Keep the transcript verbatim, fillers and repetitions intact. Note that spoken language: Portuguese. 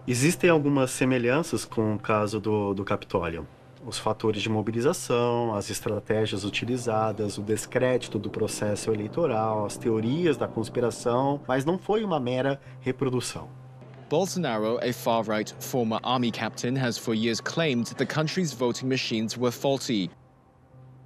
Existem algumas semelhanças com o caso do, do Capitólio. Os fatores de mobilização, as estratégias utilizadas, o descrédito do processo eleitoral, as teorias da conspiração, mas não foi uma mera reprodução. Bolsonaro, a far-right former army captain, has for years claimed the country's voting machines were faulty.